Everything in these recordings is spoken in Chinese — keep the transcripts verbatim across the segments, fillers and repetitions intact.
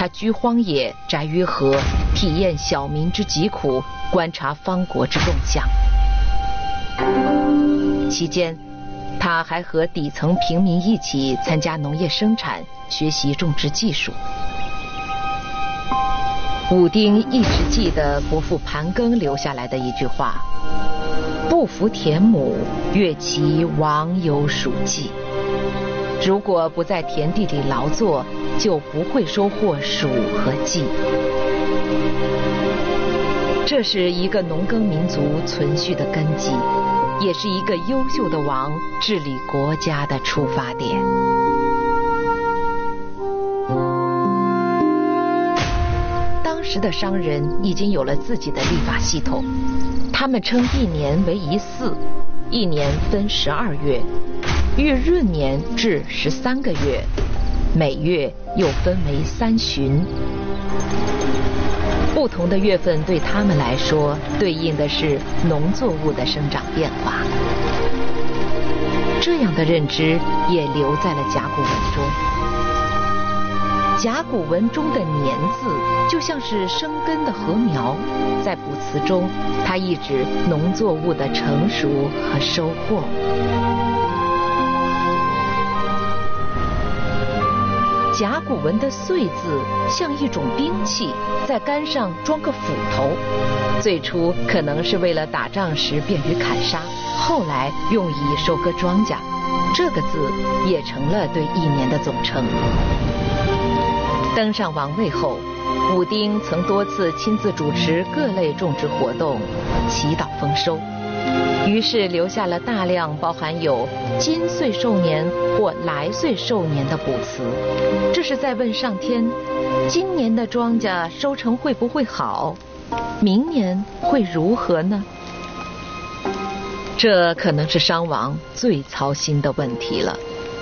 他居荒野，宅于河，体验小民之疾苦，观察方国之动向。期间，他还和底层平民一起参加农业生产，学习种植技术。武丁一直记得伯父盘庚留下来的一句话：不服田亩，阅其亡有黍稷。如果不在田地里劳作，就不会收获黍和稷。这是一个农耕民族存续的根基，也是一个优秀的王治理国家的出发点。当时的商人已经有了自己的历法系统，他们称一年为一巳，一年分十二月，月闰年至十三个月，每月又分为三旬。不同的月份对他们来说，对应的是农作物的生长变化。这样的认知也留在了甲骨文中。甲骨文中的年字就像是生根的禾苗，在卜辞中，它意指农作物的成熟和收获。甲骨文的岁字像一种兵器，在杆上装个斧头，最初可能是为了打仗时便于砍杀，后来用以收割庄稼，这个字也成了对一年的总称。登上王位后，武丁曾多次亲自主持各类种植活动，祈祷丰收，于是留下了大量包含有今岁寿年或来岁寿年的卜辞。这是在问上天，今年的庄稼收成会不会好？明年会如何呢？这可能是商王最操心的问题了。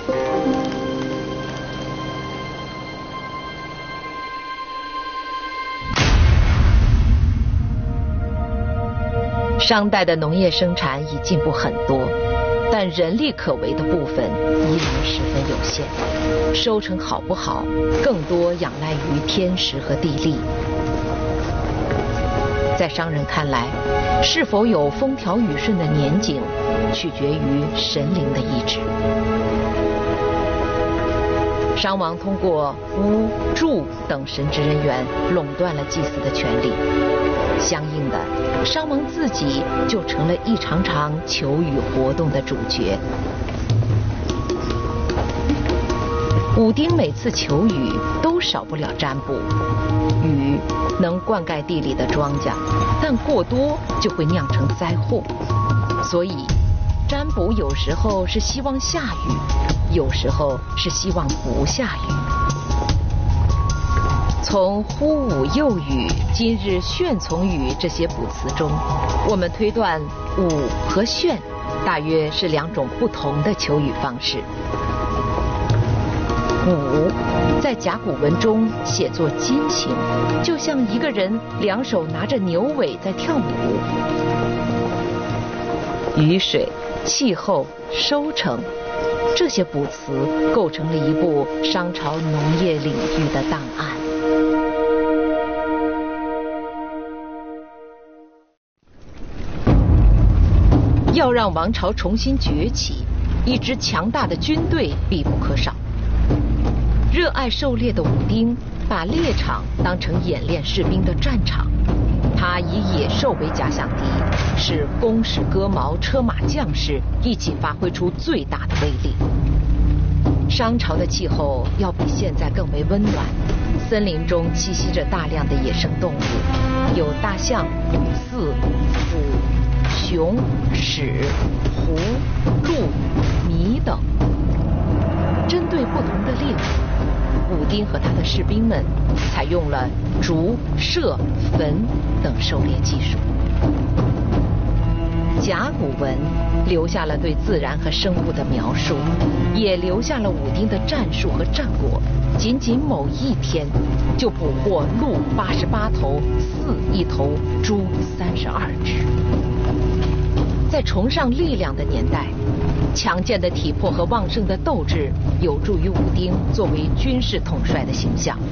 商代的农业生产已进步很多，但人力可为的部分依然十分有限。收成好不好，更多仰赖于天时和地利。在商人看来，是否有风调雨顺的年景，取决于神灵的意志。商王通过巫、祝等神职人员垄断了祭祀的权利，相应的，商王自己就成了一场场求雨活动的主角。武丁每次求雨都少不了占卜，雨能灌溉地里的庄稼，但过多就会酿成灾祸，所以占卜有时候是希望下雨，有时候是希望不下雨。从忽武又雨，今日旋从雨这些卜辞中，我们推断武和旋大约是两种不同的求雨方式。武在甲骨文中写作金形，就像一个人两手拿着牛尾在跳舞。雨水、气候、收成，这些卜辞构成了一部商朝农业领域的档案。要让王朝重新崛起，一支强大的军队必不可少。热爱狩猎的武丁把猎场当成演练士兵的战场，他以野兽为假想敌，使弓矢戈矛车马将士一起发挥出最大的威力。商朝的气候要比现在更为温暖，森林中栖息着大量的野生动物，有大象、兕、虎、熊、豕、狐、鹿、糜等。针对不同的猎物，武丁和他的士兵们采用了逐、射、焚等狩猎技术。甲骨文留下了对自然和生物的描述，也留下了武丁的战术和战果。仅仅某一天，就捕获鹿八十八头，兕一头，猪三十二只。在崇尚力量的年代，强健的体魄和旺盛的斗志有助于武丁作为军事统帅的形象。